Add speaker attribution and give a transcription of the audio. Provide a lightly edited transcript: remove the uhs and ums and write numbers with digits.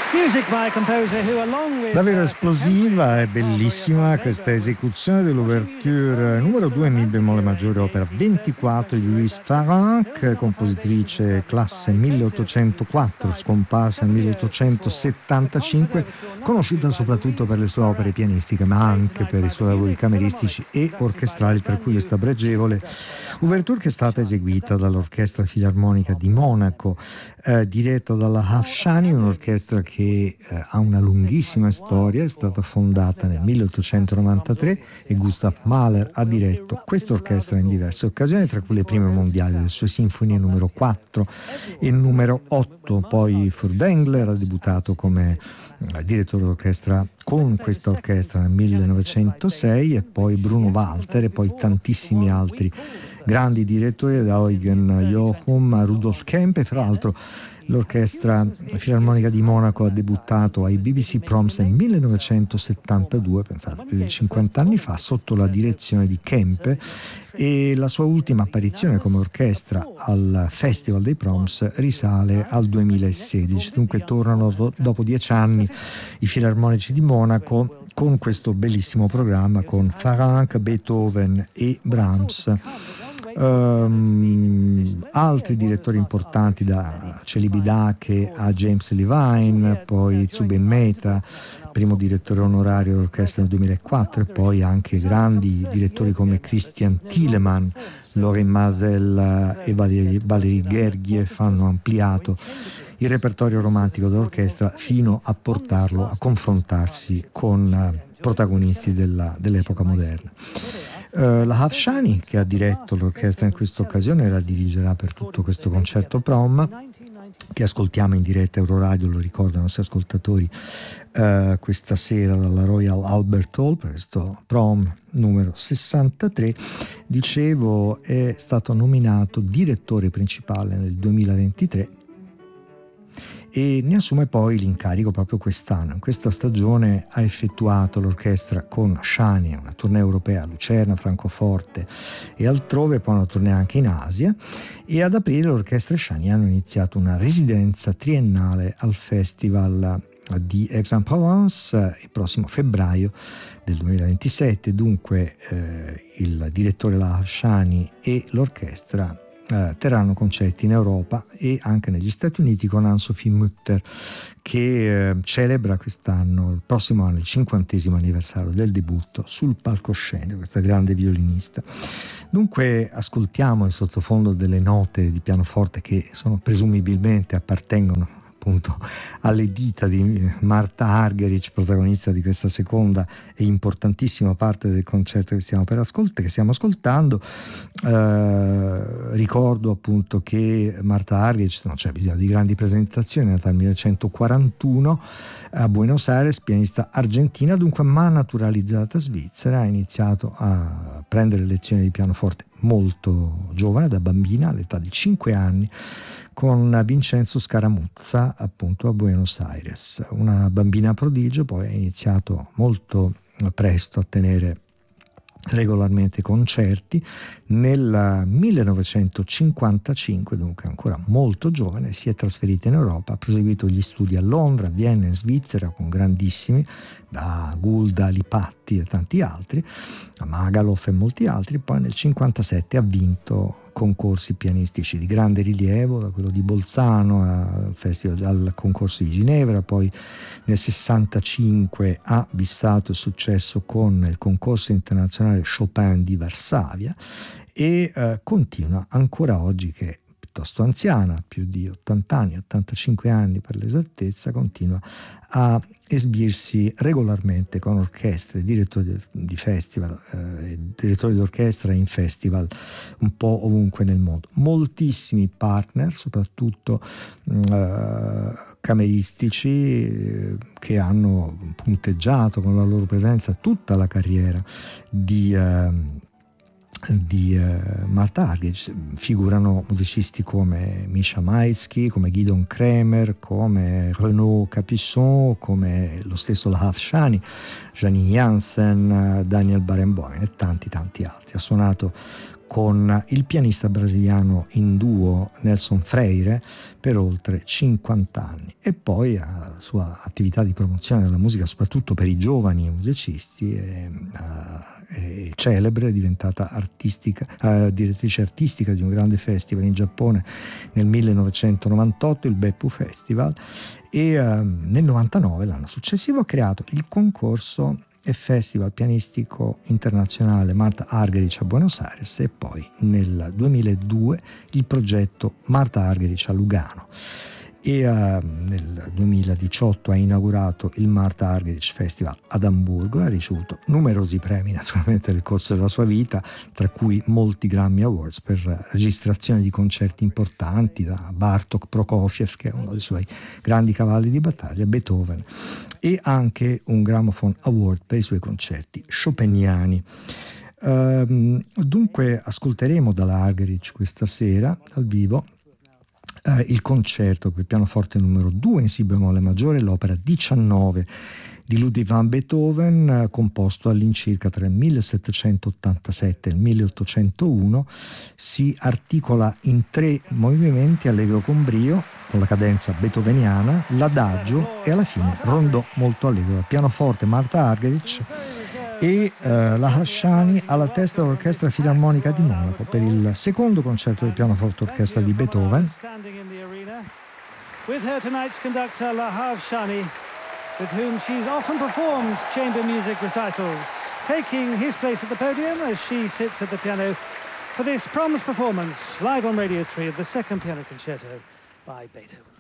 Speaker 1: Davvero esplosiva e bellissima questa esecuzione dell'ouverture numero 2 in mi bemolle maggiore, opera 24 di Louise Farrenc, compositrice classe 1804, scomparsa nel 1875, conosciuta soprattutto per le sue opere pianistiche ma anche per i suoi lavori cameristici e orchestrali, tra cui questa pregevole ouverture che è stata eseguita dall'Orchestra Filarmonica di Monaco, diretta dalla Havshani, un'orchestra che ha una lunghissima storia, è stata fondata nel 1893 e Gustav Mahler ha diretto questa orchestra in diverse occasioni, tra cui le prime mondiali delle sue sinfonie numero 4 e numero 8. Poi Furtwängler ha debuttato come direttore d'orchestra con questa orchestra nel 1906 e poi Bruno Walter e poi tantissimi altri grandi direttori, da Eugen Jochum a Rudolf Kemp, e fra l'altro l'Orchestra Filarmonica di Monaco ha debuttato ai BBC Proms nel 1972, pensate, più di 50 anni fa, sotto la direzione di Kempe, e la sua ultima apparizione come orchestra al Festival dei Proms risale al 2016. Dunque tornano dopo 10 anni i Filarmonici di Monaco con questo bellissimo programma con Farrenc, Beethoven e Brahms. Altri direttori importanti, da Celibidache a James Levine, poi Zubin Mehta, primo direttore onorario dell'orchestra nel 2004, e poi anche grandi direttori come Christian Thielemann, Lorin Maazel e Valery Gergiev hanno ampliato il repertorio romantico dell'orchestra fino a portarlo a confrontarsi con protagonisti dell'epoca moderna. La Havshani, che ha diretto l'orchestra in questa occasione, la dirigerà per tutto questo concerto prom che ascoltiamo in diretta Euroradio, lo ricordano i nostri ascoltatori, questa sera dalla Royal Albert Hall per questo prom numero 63. Dicevo, è stato nominato direttore principale nel 2023 e ne assume poi l'incarico proprio quest'anno. In questa stagione ha effettuato l'orchestra con Shani una tournée europea a Lucerna, Francoforte e altrove, poi una tournée anche in Asia, e ad aprile l'orchestra e Shani hanno iniziato una residenza triennale al Festival di Aix-en-Provence il prossimo febbraio del 2027. Dunque il direttore La Havshani e l'orchestra terranno concerti in Europa e anche negli Stati Uniti con Anne-Sophie Mutter, che celebra quest'anno, il prossimo anno, il 50° anniversario del debutto sul palcoscenico, questa grande violinista. Dunque ascoltiamo in sottofondo delle note di pianoforte che presumibilmente appartengono appunto alle dita di Martha Argerich, protagonista di questa seconda e importantissima parte del concerto che stiamo ascoltando. Ricordo appunto che Martha Argerich, non c'è bisogno di grandi presentazioni, è nata nel 1941 a Buenos Aires, pianista argentina dunque, ma naturalizzata svizzera. Ha iniziato a prendere lezioni di pianoforte molto giovane, da bambina, all'età di 5 anni, con Vincenzo Scaramuzza appunto a Buenos Aires. Una bambina prodigio, poi ha iniziato molto presto a tenere regolarmente concerti. Nel 1955, dunque ancora molto giovane, si è trasferita in Europa, ha proseguito gli studi a Londra, Vienna, in Svizzera con grandissimi, da Gould a Lipatti e tanti altri, a Magaluf e molti altri. Poi nel 1957 ha vinto concorsi pianistici di grande rilievo, da quello di Bolzano al Festival, al concorso di Ginevra. Poi nel 65 ha bissato il successo con il concorso internazionale Chopin di Varsavia e continua ancora oggi, che è piuttosto anziana, più di 80 anni, 85 anni per l'esattezza, continua a esibirsi regolarmente con orchestre, direttori di festival, direttori d'orchestra in festival un po' ovunque nel mondo. Moltissimi partner, soprattutto cameristici, che hanno punteggiato con la loro presenza tutta la carriera di Martha Argerich. Figurano musicisti come Misha Maitsky, come Gidon Kremer, come Renaud Capuçon, come lo stesso La Havshani, Janine Jansen, Daniel Barenboim e tanti altri. Ha suonato con il pianista brasiliano in duo Nelson Freire per oltre 50 anni, e poi la sua attività di promozione della musica soprattutto per i giovani musicisti è celebre. È diventata direttrice artistica di un grande festival in Giappone nel 1998, il Beppu Festival, e nel 99, l'anno successivo, ha creato il concorso e Festival Pianistico Internazionale Martha Argerich a Buenos Aires, e poi nel 2002 il progetto Martha Argerich a Lugano, e nel 2018 ha inaugurato il Martha Argerich Festival ad Amburgo e ha ricevuto numerosi premi naturalmente nel corso della sua vita, tra cui molti Grammy Awards per registrazione di concerti importanti, da Bartók, Prokofiev, che è uno dei suoi grandi cavalli di battaglia, Beethoven, e anche un Gramophone Award per i suoi concerti chopiniani. Dunque ascolteremo dalla Argerich questa sera dal vivo il concerto per pianoforte numero 2 in si bemolle maggiore, l'opera 19 di Ludwig van Beethoven, composto all'incirca tra il 1787 e il 1801. Si articola in 3 movimenti: allegro con brio con la cadenza beethoveniana, l'adagio e alla fine rondò molto allegro. Pianoforte Martha Argerich, e Lahav Shani alla testa dell'Orchestra Filarmonica di Monaco per il secondo concerto del pianoforte orchestra di Beethoven.
Speaker 2: With her tonight's conductor Lahav Shani, with whom she's often performed chamber music recitals, taking his place at the podium as she sits at the piano for this Proms performance live on Radio 3 of the second piano concerto by Beethoven.